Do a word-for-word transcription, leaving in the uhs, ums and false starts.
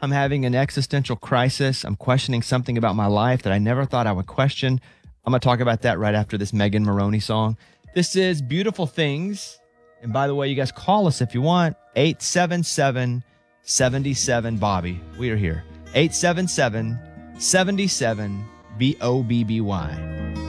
I'm having an existential crisis. I'm questioning something about my life that I never thought I would question. I'm going to talk about that right after this Megan Maroney song. This is Beautiful Things. And by the way, you guys call us if you want. eight seven seven, seven seven, Bobby. We are here. eight seven seven, seven seven, B O B B Y.